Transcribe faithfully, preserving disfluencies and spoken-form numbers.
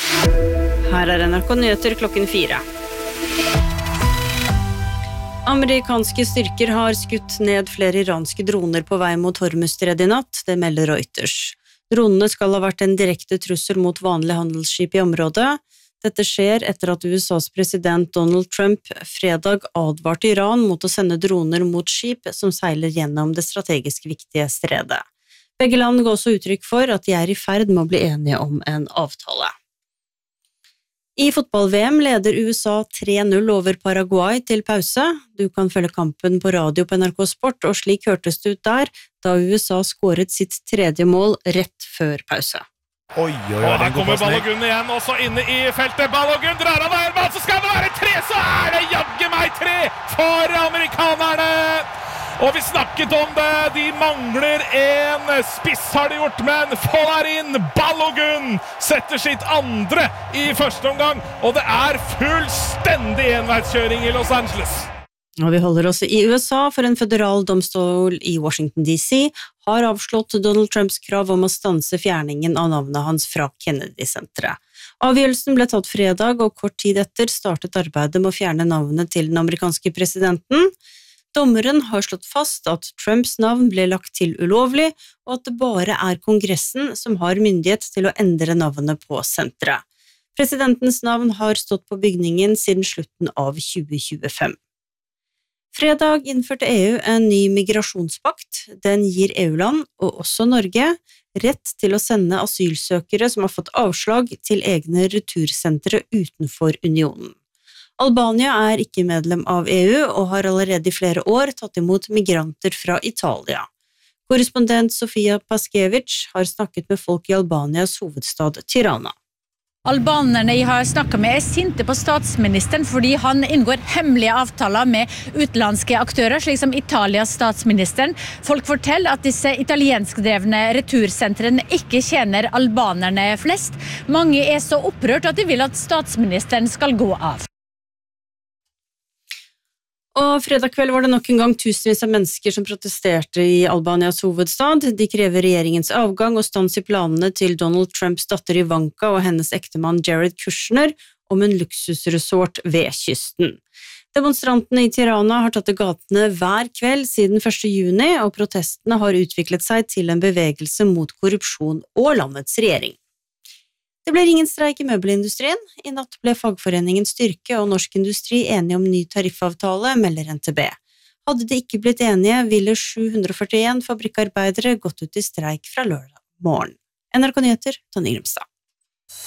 Her er N R K Nyheter klokken fire. Amerikanske styrker har skutt ned flere iranske droner på vei mot Hormuzstredet i natt, det melder Reuters. Dronene skal ha vært en direkte trussel mot vanlige handelsskip i området. Dette skjer etter at U S A's president Donald Trump fredag advarte Iran mot å sende droner mot skip som seiler gjennom det strategisk viktige stredet. Begge land ga også uttrykk for at de er i ferd med å bli enige om en avtale. I fotball-V M leder U S A tre null over Paraguay til pause. Du kan følge kampen på radio på N R K Sport, og slik hørtes det ut der, da U S A skåret sitt tredje mål rett før pause. Oi, oi, oi, og her kommer Balogun igjen, også inne i feltet. Balogun drar av der, så skal det være tre, så er det jagge meg tre for amerikanerne! Og vi snakket om det, de mangler en spiss har de gjort, men får inn Balogun, setter sitt andre i første omgang, og det er fullstendig enveiskjøring i Los Angeles. Og vi holder oss i U S A, for en federal domstol i Washington D C har avslått Donald Trumps krav om å stanse fjerningen av navnet hans fra Kennedy-senteret. Avgjørelsen ble tatt fredag, og kort tid etter startet arbeidet med å fjerne navnet til den amerikanske presidenten. Dommeren har slått fast at Trumps navn ble lagt til ulovlig, og at det bare er Kongressen som har myndighet til å endre navnet på senteret. Presidentens navn har stått på bygningen siden slutten av tjue tjuefem. Fredag innførte E U en ny migrasjonspakt. Den gir E U-land, og også Norge, rett til å sende asylsøkere som har fått avslag til egne retursentre utenfor unionen. Albania er ikke medlem av E U og har allerede i flere år tatt imot migranter fra Italia. Korrespondent Sofia Paskevich har snakket med folk i Albanias hovedstad Tirana. Albanerne jeg har snakket med er sinte på statsministeren fordi han inngår hemmelige avtaler med utenlandske aktører, slik som Italias statsministeren. Folk forteller at disse italienskdrevne retursentrene ikke tjener albanerne flest. Mange er så opprørt at de vil at statsministeren skal gå av. Og fredag kveld var det nok en gang tusenvis av mennesker som protesterte i Albanias hovedstad. De krever regjeringens avgang og stans i planene til Donald Trumps datter Ivanka og hennes ektemann Jared Kushner om en luksusresort ved kysten. Demonstrantene i Tirana har tatt til gatene hver kveld siden første juni, og protestene har utviklet seg til en bevegelse mot korrupsjon og landets regjering. Det blir ingen streik i møbelindustrien. I natt ble fagforeningen Styrke og Norsk Industri enige om ny tariffavtale, melder N T B. Hadde de ikke blitt enige, ville sju hundre og førtien fabrikkarbeidere gått ut i streik fra lørdag morgen. N R K Nyheter, Tonje Grimstad.